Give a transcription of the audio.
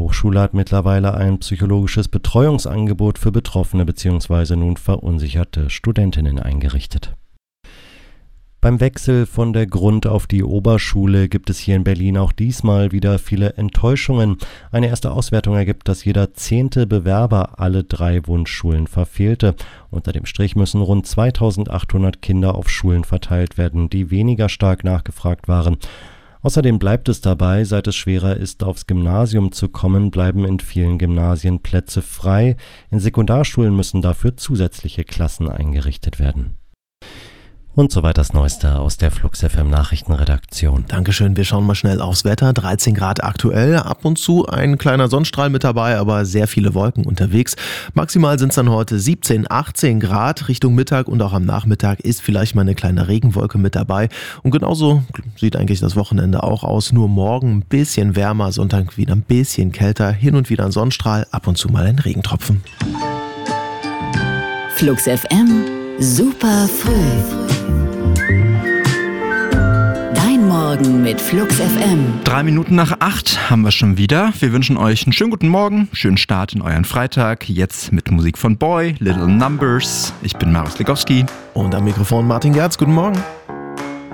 Hochschule hat mittlerweile ein psychologisches Betreuungsangebot für betroffene bzw. nun verunsicherte Studentinnen eingerichtet. Beim Wechsel von der Grund- auf die Oberschule gibt es hier in Berlin auch diesmal wieder viele Enttäuschungen. Eine erste Auswertung ergibt, dass jeder 10. Bewerber alle 3 Wunschschulen verfehlte. Unter dem Strich müssen rund 2800 Kinder auf Schulen verteilt werden, die weniger stark nachgefragt waren. Außerdem bleibt es dabei, seit es schwerer ist, aufs Gymnasium zu kommen, bleiben in vielen Gymnasien Plätze frei. In Sekundarschulen müssen dafür zusätzliche Klassen eingerichtet werden. Und soweit das Neueste aus der Flux FM Nachrichtenredaktion. Dankeschön, wir schauen mal schnell aufs Wetter. 13 Grad aktuell, ab und zu ein kleiner Sonnenstrahl mit dabei, aber sehr viele Wolken unterwegs. Maximal sind es dann heute 17, 18 Grad. Richtung Mittag und auch am Nachmittag ist vielleicht mal eine kleine Regenwolke mit dabei. Und genauso sieht eigentlich das Wochenende auch aus. Nur morgen ein bisschen wärmer, Sonntag wieder ein bisschen kälter. Hin und wieder ein Sonnenstrahl, ab und zu mal ein Regentropfen. Flux FM, super früh. Morgen mit Flux FM. 3 Minuten nach 8 haben wir schon wieder. Wir wünschen euch einen schönen guten Morgen, schönen Start in euren Freitag. Jetzt mit Musik von Boy, Little Numbers. Ich bin Marius Legowski. Und am Mikrofon Martin Gerz. Guten Morgen.